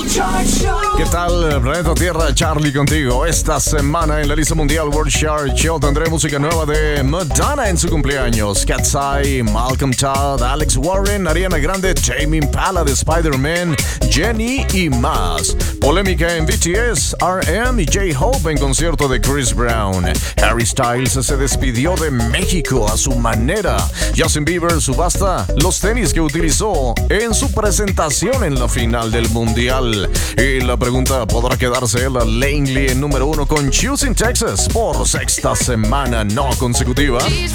¿Qué tal, Planeta Tierra? Charlie contigo. Esta semana en la lista mundial World Chart Show tendré música nueva de Madonna en su cumpleaños, Cat's Eye, Malcolm Todd, Alex Warren, Ariana Grande, Tame Impala de Spider-Man, Jenny y más. Polémica en BTS, RM y J-Hope en concierto de Chris Brown. Harry Styles se despidió de México a su manera. Justin Bieber subasta los tenis que utilizó en su presentación en la final del mundial. Y la pregunta, ¿podrá quedarse Ella Langley en número 1 con Choosing Texas por sexta semana no consecutiva? She's